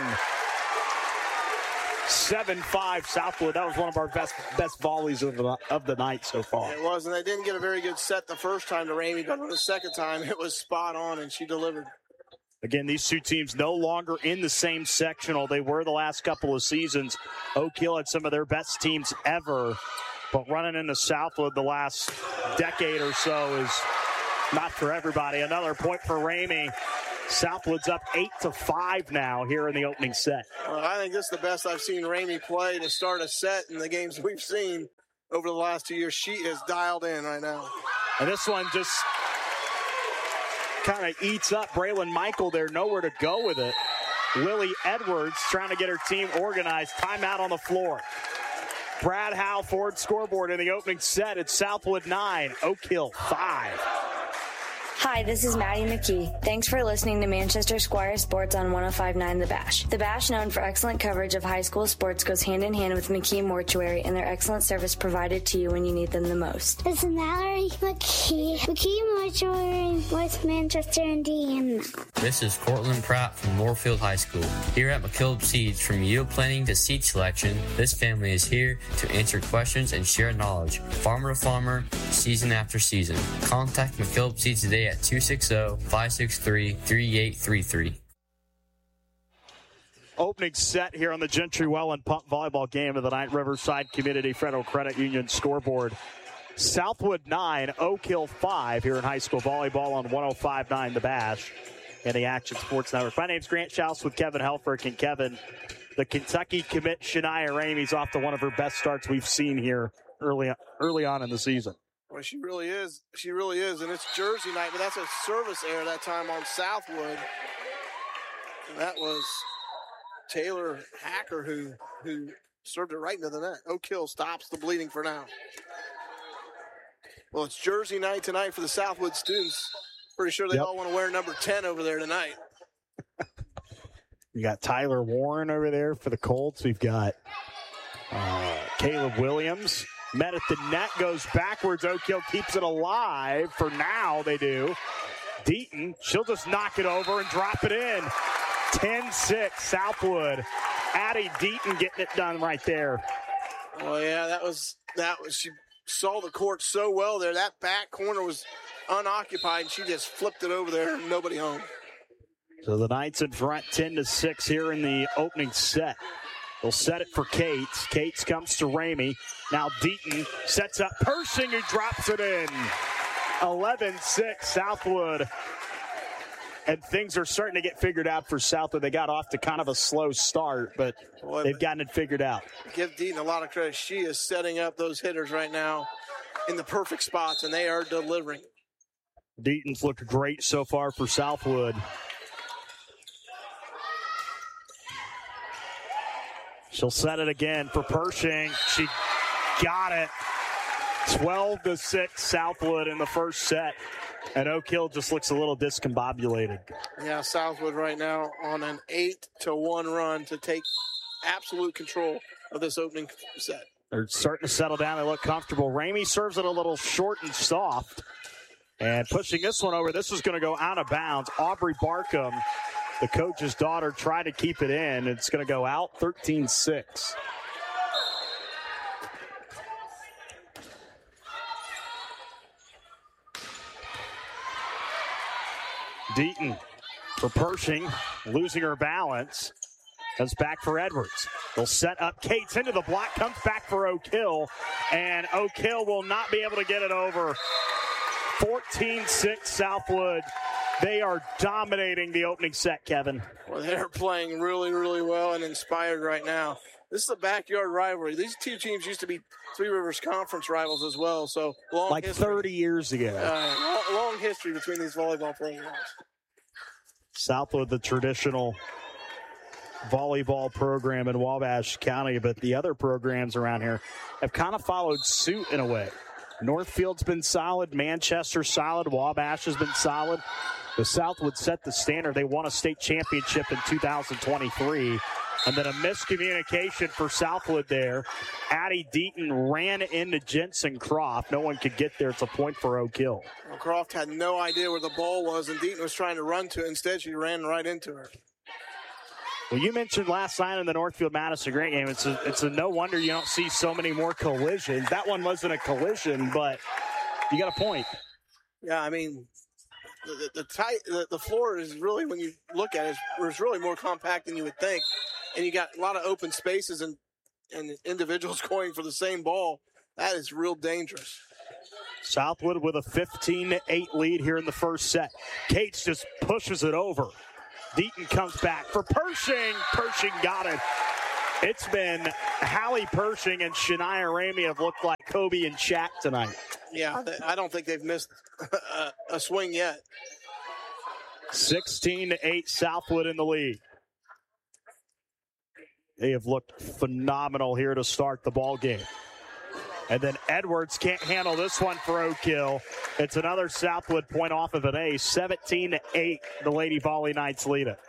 seven five Southwood. That was one of our best best volleys of the, of the night so far. It was, and they didn't get a very good set the first time to Ramey, but the second time it was spot on, and she delivered. Again, these two teams no longer in the same sectional. They were the last couple of seasons. Oak Hill had some of their best teams ever, but running into Southwood the last decade or so is not for everybody. Another point for Ramey. Southwood's up eight to five now here in the opening set. Well, I think this is the best I've seen Ramey play to start a set in the games we've seen over the last two years. She is dialed in right now. And this one just kind of eats up Braylon Michael there, nowhere to go with it. Lily Edwards trying to get her team organized. Timeout on the floor. Brad Howe Ford scoreboard in the opening set. It's Southwood nine, Oak Hill five. Hi, this is Maddie McKee. Thanks for listening to Manchester Squire Sports on one oh five point nine The Bash. The Bash, known for excellent coverage of high school sports, goes hand in hand with McKee Mortuary and their excellent service provided to you when you need them the most. This is Mallory McKee, McKee Mortuary, West Manchester, Indiana. This is Cortland Pratt from Moorfield High School. Here at McKillop Seeds, from yield planning to seed selection, this family is here to answer questions and share knowledge. Farmer to farmer, season after season. Contact McKillop Seeds today at at two six zero, five six three, three eight three three. Opening set here on the Gentry Welland Pump Volleyball Game of the Night. Riverside Community Federal Credit Union scoreboard. Southwood nine, Oak Hill five here in high school volleyball on one oh five point nine The Bash and the Action Sports Network. My name's Grant Schaus with Kevin Helfrich. And Kevin, the Kentucky commit Shania Ramey's off to one of her best starts we've seen here early early on in the season. Well, she really is. She really is. And it's Jersey night, but that's a service error that time on Southwood. And that was Taylor Hacker who who served it right into the net. Oak Hill stops the bleeding for now. Well, it's Jersey night tonight for the Southwood students. Pretty sure they yep. all want to wear number ten over there tonight. We got Tyler Warren over there for the Colts. We've got uh, Caleb Williams. Met at the net, goes backwards. Oak Hill keeps it alive. For now, they do. Deaton, she'll just knock it over and drop it in. ten six, Southwood. Addie Deaton getting it done right there. Oh, yeah, that was, that was, she saw the court so well there. That back corner was unoccupied, and she just flipped it over there. Nobody home. So the Knights in front ten to six here in the opening set. They'll set it for Cates. Cates comes to Ramey. Now Deaton sets up Pershing, who drops it in. eleven six, Southwood. And things are starting to get figured out for Southwood. They got off to kind of a slow start, but Boy, they've gotten it figured out. Give Deaton a lot of credit. She is setting up those hitters right now in the perfect spots, and they are delivering. Deaton's looked great so far for Southwood. She'll set it again for Pershing. She got it. twelve to six, Southwood in the first set. And Oak Hill just looks a little discombobulated. Yeah, Southwood right now on an eight to one run to take absolute control of this opening set. They're starting to settle down. They look comfortable. Ramey serves it a little short and soft. And pushing this one over. This is going to go out of bounds. Aubrey Barkham, the coach's daughter, tried to keep it in. It's going to go out thirteen six. Deaton for Pershing, losing her balance. Comes back for Edwards. They'll set up Cates into the block, comes back for Oak Hill, and Oak Hill will not be able to get it over. fourteen six Southwood. They are dominating the opening set, Kevin. Well, they're playing really, really well and inspired right now. This is a backyard rivalry. These two teams used to be Three Rivers Conference rivals as well, so long like history. thirty years ago. Uh, long, long history between these volleyball programs. Southwood, the traditional volleyball program in Wabash County, but the other programs around here have kind of followed suit in a way. Northfield's been solid, Manchester solid, Wabash has been solid. The Southwood set the standard. They won a state championship in two thousand twenty-three. And then a miscommunication for Southwood there. Addie Deaton ran into Jensen Croft. No one could get there. It's a point for Oak Hill. Well, Croft had no idea where the ball was, and Deaton was trying to run to it. Instead, she ran right into her. Well, you mentioned last night in the Northfield-Madison Grant game, it's a, it's a no wonder you don't see so many more collisions. That one wasn't a collision, but you got a point. Yeah, I mean, the, the, the, tight, the, the floor is really, when you look at it, it's really more compact than you would think. And you got a lot of open spaces and, and individuals going for the same ball. That is real dangerous. Southwood with a fifteen to eight lead here in the first set. Cates just pushes it over. Deaton comes back for Pershing. Pershing got it. It's been Hallie Pershing and Shania Ramey have looked like Kobe and Shaq tonight. Yeah, I don't think they've missed a, a swing yet. sixteen to eight, Southwood in the lead. They have looked phenomenal here to start the ball game. And then Edwards can't handle this one for Oak Hill. It's another Southwood point off of an ace. seventeen to eight, the Lady Volley Knights lead it.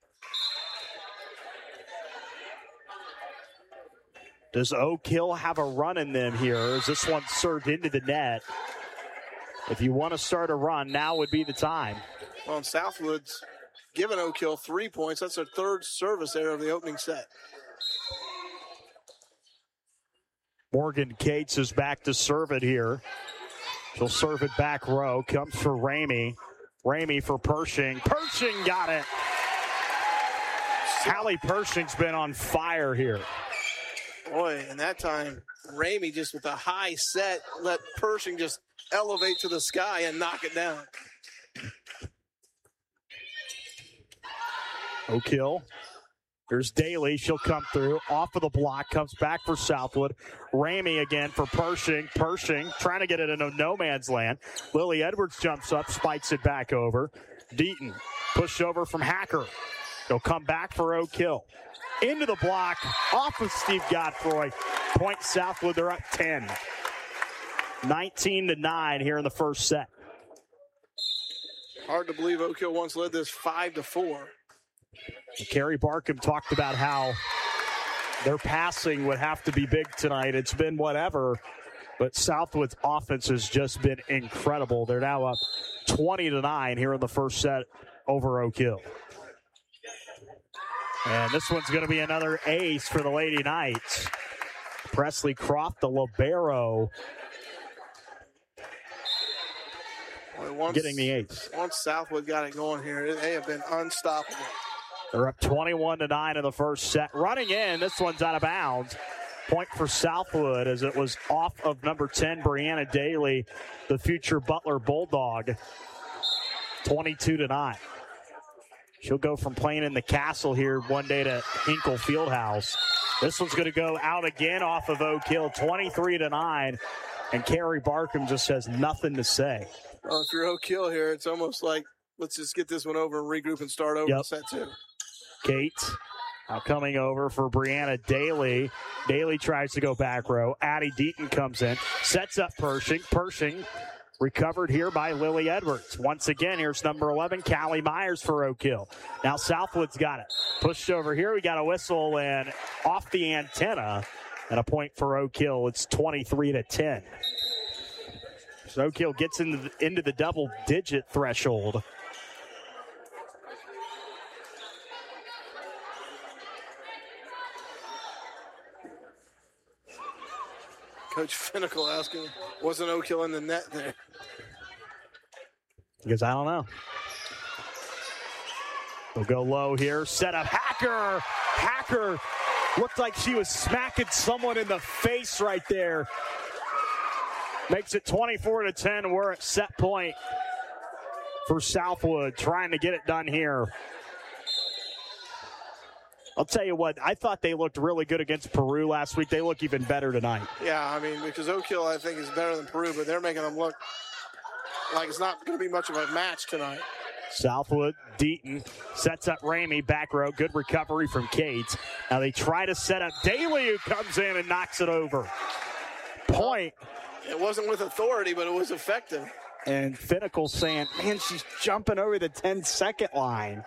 Does Oak Hill have a run in them here? Or is this one served into the net? If you want to start a run, now would be the time. Well, and Southwood's given Oak Hill three points. That's their third service error of the opening set. Morgan Cates is back to serve it here. She'll serve it back row. Comes for Ramey. Ramey for Pershing. Pershing got it. Hallie Pershing's been on fire here. Boy, and that time, Ramey just with a high set, let Pershing just elevate to the sky and knock it down. Oak Hill. There's Daly. She'll come through. Off of the block. Comes back for Southwood. Ramey again for Pershing. Pershing trying to get it into no man's land. Lily Edwards jumps up, spikes it back over. Deaton push over from Hacker. They'll come back for Oak Hill. Into the block. Off of Steve Godfroy. Point Southwood. They're up ten. nineteen to nine here in the first set. Hard to believe Oak Hill once led this five to four. Carrie Barkham talked about how their passing would have to be big tonight. It's been whatever, but Southwood's offense has just been incredible. They're now up twenty to nine here in the first set over Oak Hill. And this one's going to be another ace for the Lady Knights. Presley Croft, the libero, once, getting the ace. Once Southwood got it going here, they have been unstoppable. They're up twenty-one to nine in the first set. Running in, this one's out of bounds. Point for Southwood as it was off of number ten, Brianna Daly, the future Butler Bulldog. twenty-two to nine. She'll go from playing in the Castle here one day to Hinkle Fieldhouse. This one's going to go out again off of Oak Hill, twenty-three to nine. And Carrie Barkham just has nothing to say. Well, if you're Oak Hill here, it's almost like, let's just get this one over and regroup and start over Yep. in set two. Kate now coming over for Brianna Daly. Daly tries to go back row. Addie Deaton comes in, sets up Pershing. Pershing recovered here by Lily Edwards. Once again, here's number eleven, Callie Myers for Oak Hill. Now Southwood's got it. Pushed over here. We got a whistle and off the antenna. And a point for Oak Hill. It's twenty-three to ten. So Oak Hill gets into the, into the double-digit threshold. Coach Finnicle asking, wasn't Oak Hill in the net there? Because I don't know. We'll go low here. Set up Hacker. Hacker looked like she was smacking someone in the face right there. Makes it twenty-four to ten. We're at set point for Southwood, trying to get it done here. I'll tell you what, I thought they looked really good against Peru last week. They look even better tonight. Yeah, I mean, because Oak Hill, I think, is better than Peru, but they're making them look like it's not going to be much of a match tonight. Southwood, Deaton sets up Ramey, back row. Good recovery from Kate. Now they try to set up Daly, who comes in and knocks it over. Point. It wasn't with authority, but it was effective. And Finnicle saying, man, she's jumping over the ten-second line.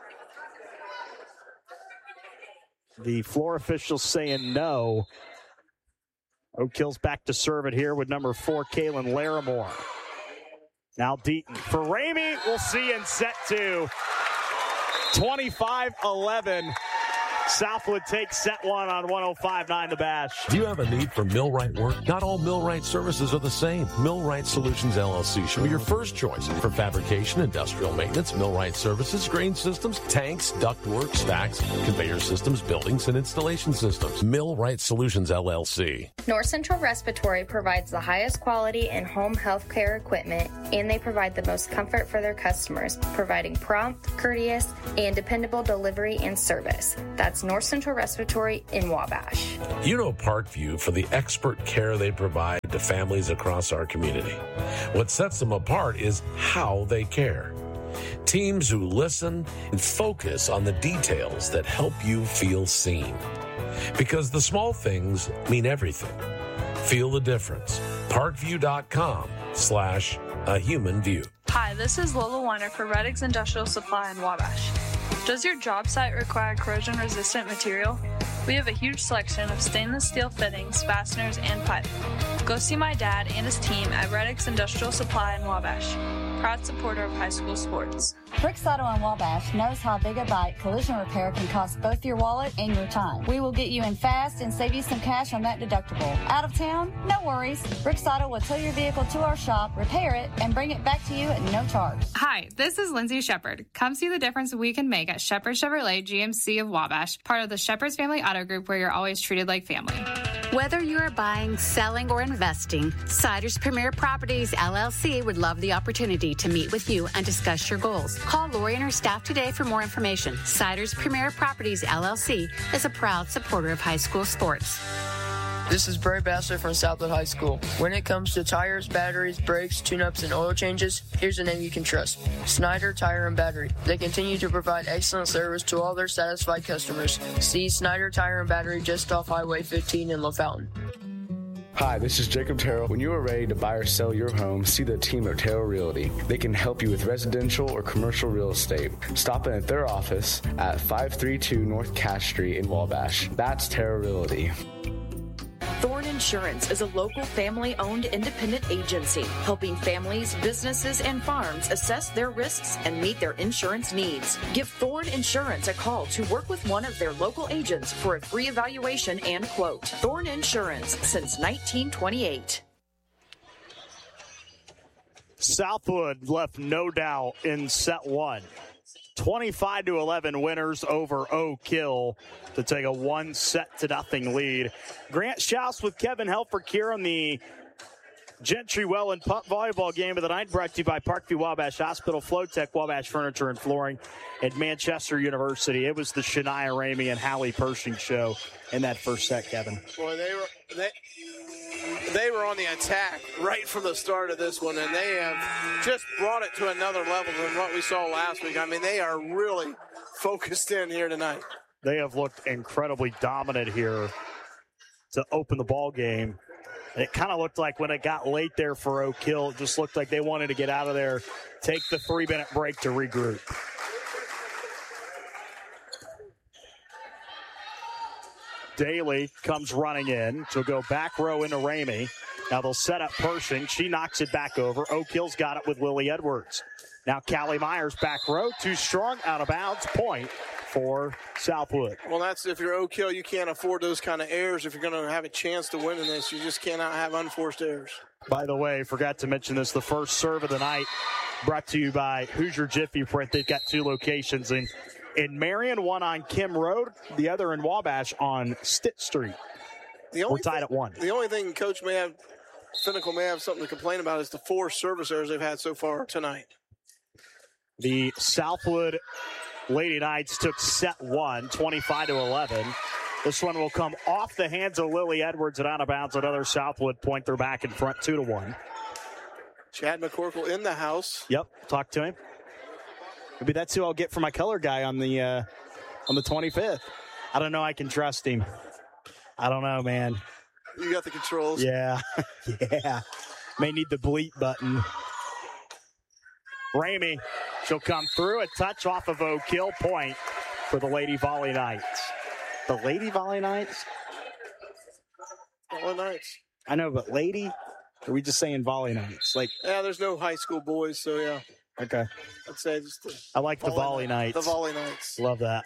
The floor officials saying no. Oak Hill's back to serve it here with number four, Kaylin Larimore. Now Deaton for Ramey. We'll see in set two. twenty-five eleven. Southwood takes set one on one oh five point nine The Bash. Do you have a need for millwright work? Not all millwright services are the same. Millwright Solutions L L C should be your first choice for fabrication, industrial maintenance, millwright services, grain systems, tanks, ductwork, stacks, conveyor systems, buildings, and installation systems. Millwright Solutions L L C. North Central Respiratory provides the highest quality in home health care equipment, and they provide the most comfort for their customers, providing prompt, courteous, and dependable delivery and service. That's North Central Respiratory in Wabash. You know Parkview for the expert care they provide to families across our community. What sets them apart is how they care. Teams who listen and focus on the details that help you feel seen. Because the small things mean everything. Feel the difference. Parkview.com slash a human view. Hi, this is Lola Weiner for Reddix Industrial Supply in Wabash. Does your job site require corrosion-resistant material? We have a huge selection of stainless steel fittings, fasteners, and pipe. Go see my dad and his team at Reddix Industrial Supply in Wabash. proud supporter of high school sports. Bricks Auto in Wabash knows how Big a Bite collision repair can cost both your wallet and your time. We will get you in fast and save you some cash on that deductible. Out of town? No worries. Bricks Auto will tow your vehicle to our shop, repair it, and bring it back to you at no charge. Hi, this is Lindsay Shepard. Come see the difference we can make at Shepard Chevrolet G M C of Wabash, part of the Shepard's Family Auto Group, where you're always treated like family. Whether you are buying, selling, or investing, Siders Premier Properties, L L C would love the opportunity to meet with you and discuss your goals. Call Lori and her staff today for more information. Siders Premier Properties, L L C is a proud supporter of high school sports. This is Bray Bassett from Southwood High School. When it comes to tires, batteries, brakes, tune-ups, and oil changes, here's a name you can trust. Snyder Tire and Battery. They continue to provide excellent service to all their satisfied customers. See Snyder Tire and Battery just off Highway fifteen in LaFountain. Hi, this is Jacob Terrell. When you are ready to buy or sell your home, see the team at Terrell Realty. They can help you with residential or commercial real estate. Stop in at their office at five thirty-two North Cash Street in Wabash. That's Terrell Realty. Thorn Insurance is a local family-owned independent agency helping families, businesses, and farms assess their risks and meet their insurance needs. Give Thorn Insurance a call to work with one of their local agents for a free evaluation and quote. Thorn Insurance since nineteen twenty-eight. Southwood left no doubt in set one. twenty-five to eleven winners over Oak Hill to take a one set to nothing lead. Grant Schaus with Kevin Helfrich here on the Gentry Well and Pup Volleyball game of the night, brought to you by Parkview Wabash Hospital, Flowtech Wabash Furniture and Flooring, at Manchester University. It was the Shania Ramey and Hallie Pershing show in that first set, Kevin. Boy, they were they, they were on the attack right from the start of this one, and they have just brought it to another level than what we saw last week. I mean, they are really focused in here tonight. They have looked incredibly dominant here to open the ball game. And it kind of looked like when it got late there for Oak Hill, it just looked like they wanted to get out of there, take the three-minute break to regroup. Daly comes running in. She'll go back row into Ramey. Now they'll set up Pershing. She knocks it back over. Oak Hill's got it with Lily Edwards. Now Callie Myers back row. Too strong, out of bounds. Point for Southwood. Well, that's if you're Oak Hill, you can't afford those kind of errors. If you're going to have a chance to win in this, you just cannot have unforced errors. By the way, forgot to mention this, the first serve of the night brought to you by Hoosier Jiffy Print. They've got two locations in, in Marion, one on Kim Road, the other in Wabash on Stitt Street. The only We're tied thing, at one. The only thing Coach may have, Finnicle may have something to complain about is the four service errors they've had so far tonight. The Southwood Lady Knights took set one, twenty-five to eleven. This one will come off the hands of Lily Edwards and out of bounds. Another Southwood point. They're back in front, two to one. Chad McCorkle in the house. Yep, talk to him. Maybe that's who I'll get for my color guy on the uh, on the twenty-fifth. I don't know. I can trust him. I don't know, man. You got the controls. Yeah, yeah. May need the bleep button. Ramey, she'll come through. A touch off of Oak Hill, point for the Lady Volley Knights. The Lady Volley Knights? Volley Knights. I know, but Lady? Or are we just saying Volley Knights? Like, yeah, there's no high school boys, so yeah. Okay. I'd say just the I like the Volley Knights. The Volley Knights. Love that.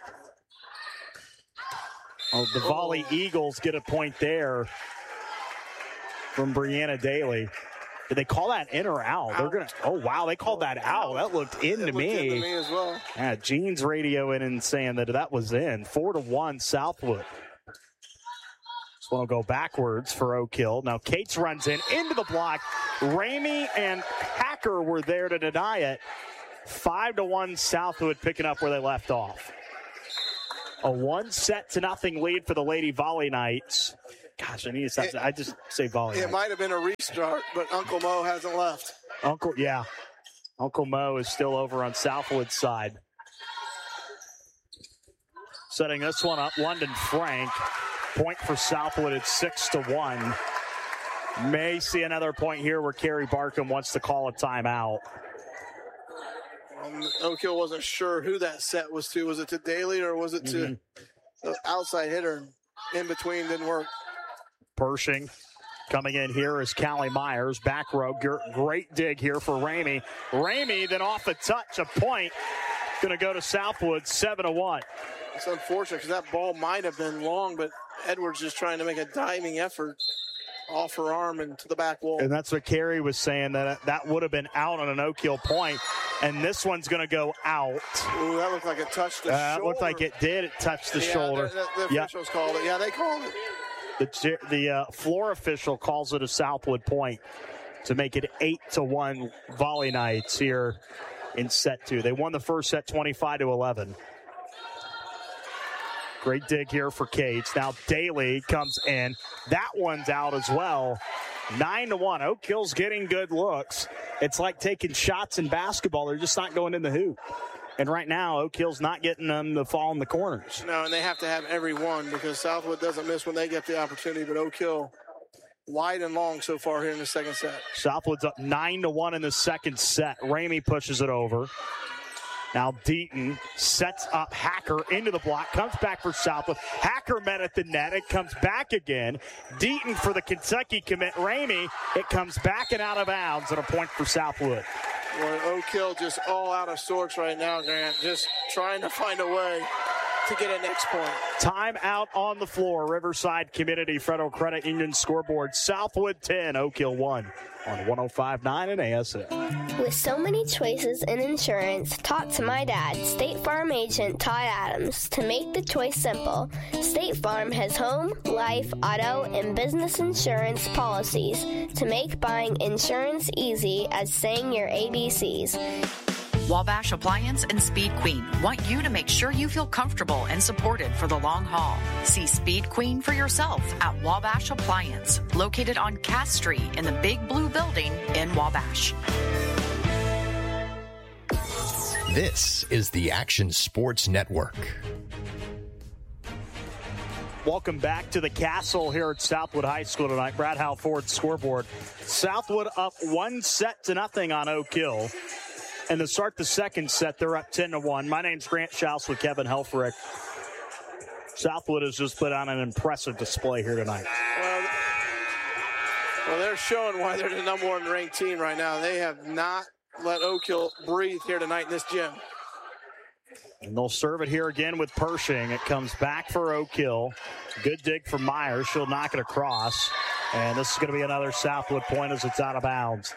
Oh, the Volley oh. Eagles get a point there from Brianna Daly. Did they call that in or out? out. They're gonna. Oh wow, they called that out. That looked in to me. Into me as well. Yeah, Jean's radioing and saying that that was in. Four to one, Southwood. This one will go backwards for Oak Hill. Now Cates runs in into the block. Ramey and Hacker were there to deny it. Five to one, Southwood picking up where they left off. A one set to nothing lead for the Lady Volley Knights. Gosh, I need to stop. It, I just say Volley It Knights. might have been a restart, but Uncle Mo hasn't left. Uncle, yeah. Uncle Mo is still over on Southwood's side. Setting this one up, London Frank. Point for Southwood at six to one. May see another point here where Carrie Barkham wants to call a timeout. Um, Oak Hill wasn't sure who that set was to. Was it to Daly or was it to mm-hmm. the outside hitter? In between didn't work. Pershing Coming in here is Callie Myers. Back row. Great dig here for Ramey. Ramey then off the touch, a point. Going to go to Southwood, seven to one. It's unfortunate because that ball might have been long, but Edwards just trying to make a diving effort off her arm and to the back wall. And that's what Carey was saying, that that would have been out on an Oak Hill point, and this one's going to go out. Ooh, that looked like it touched the uh, shoulder. It looked like it did. It touched the yeah, shoulder. The, the, the officials yep. called it. Yeah, they called it. The, the uh, floor official calls it a Southwood point to make it eight to one Volley Knights here in set two. They won the first set twenty-five to eleven. Great dig here for Cates. Now Daly comes in. That one's out as well. Nine to one. Oak Hill's getting good looks. It's like taking shots in basketball. They're just not going in the hoop. And right now, Oak Hill's not getting them to fall in the corners. No, and they have to have every one because Southwood doesn't miss when they get the opportunity, but Oak Hill wide and long so far here in the second set. Southwood's up nine to one in the second set. Ramey pushes it over. Now Deaton sets up Hacker into the block, comes back for Southwood. Hacker met at the net. It comes back again. Deaton for the Kentucky commit. Ramey, it comes back and out of bounds, and a point for Southwood. Well, Oak Hill just all out of sorts right now, Grant. Just trying to find a way to get a next point. Time out on the floor. Riverside Community Federal Credit Union scoreboard. Southwood ten, Oak Hill one on one oh five point nine and A S M. With so many choices in insurance, talk to my dad, State Farm agent Todd Adams, to make the choice simple. State Farm has home, life, auto, and business insurance policies to make buying insurance easy as saying your A B Cs. Wabash Appliance and Speed Queen want you to make sure you feel comfortable and supported for the long haul. See Speed Queen for yourself at Wabash Appliance, located on Cass Street in the Big Blue Building in Wabash. This is the Action Sports Network. Welcome back to the Castle here at Southwood High School tonight. Brad Halford scoreboard. Southwood up one set to nothing on Oak Hill. And to start the second set, they're up ten to one. My name's Grant Schaus with Kevin Helfrich. Southwood has just put on an impressive display here tonight. Well, well, they're showing why they're the number one ranked team right now. They have not let Oak Hill breathe here tonight in this gym. And they'll serve it here again with Pershing. It comes back for Oak Hill. Good dig from Myers. She'll knock it across. And this is going to be another Southwood point as it's out of bounds.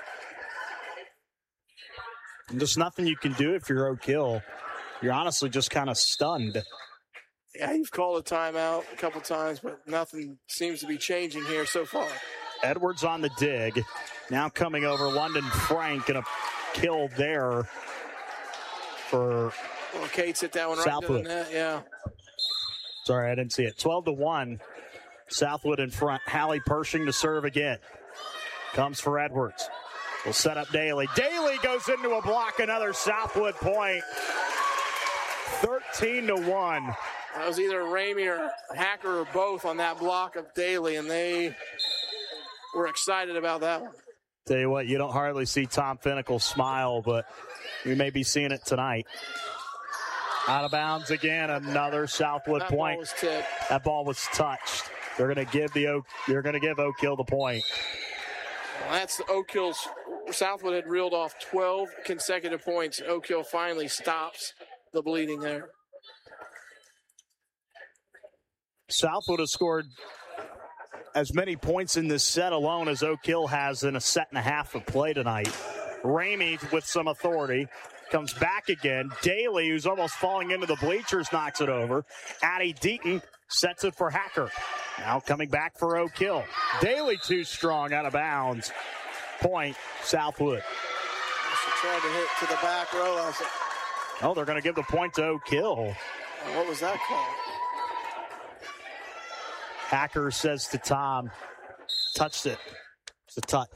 And there's nothing you can do if you're Oak Hill. You're honestly just kind of stunned. Yeah, you've called a timeout a couple times, but nothing seems to be changing here so far. Edwards on the dig. Now coming over, London Frank, and a kill there for well, Cates hit that one right Southwood. into the net, yeah. Sorry, I didn't see it. twelve to one. Southwood in front. Hallie Pershing to serve again. Comes for Edwards. We'll set up Daly. Daly goes into a block, another Southwood point. thirteen to one. That was either Ramey or Hacker or both on that block of Daly, and they were excited about that one. Tell you what, you don't hardly see Tom Finnicle smile, but we may be seeing it tonight. Out of bounds again, another Southwood that point. Ball was tipped. That ball was touched. They're going to give the Oak. They're going to give Oak Hill the point. Well, that's the Oak Hill's. Southwood had reeled off twelve consecutive points. Oak Hill finally stops the bleeding there. Southwood has scored as many points in this set alone as Oak Hill has in a set and a half of play tonight. Ramey with some authority comes back again. Daly, who's almost falling into the bleachers, knocks it over. Addie Deaton sets it for Hacker. Now coming back for Oak Hill. Daly too strong, out of bounds. Point, Southwood. She tried to hit to the back row. I was like, oh, they're going to give the point to Oak Hill. What was that called? Hacker says to Tom, touched it. It's a touch.